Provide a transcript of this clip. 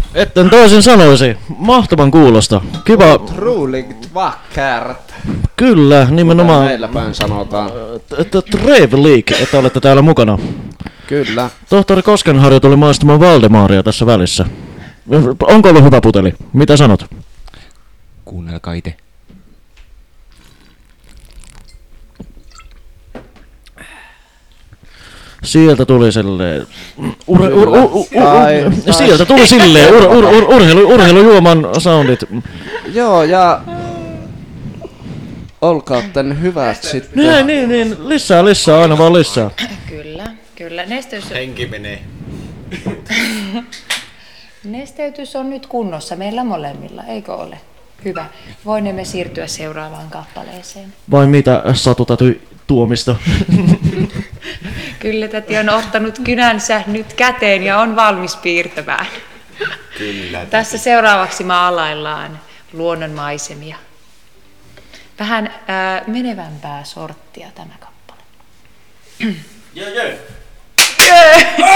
Etten toisin sanoisi. Mahtavan kuulosta. Kiva. Otroligt vackert. Kyllä, nimenomaan. Meillä päin sanotaan. Trevlig, että olette täällä mukana. Kyllä. Tohtori Koskenharju tuli maistamaan Valdemaria tässä välissä. Onko ollut hyvä puteli? Mitä sanot? Kuunnelkaa ite. Sieltä tuli silleen... Sieltä tuli Tai- silleen urheilujuoman soundit. Joo, ja olkaa tän hyvät sitten. Niin, lisää, aina vaan lisää. Kyllä. Henki menee. Nesteytys on nyt kunnossa meillä molemmilla, eikö ole? Hyvä. Voinemme siirtyä seuraavaan kappaleeseen. Vai mitä Satu täty Tuomista? Kyllä täti on ottanut kynänsä nyt käteen ja on valmis piirtämään. Kyllä. Tässä seuraavaksi maalaillaan luonnonmaisemia. Vähän menevämpää sorttia tämä kappale. Jee.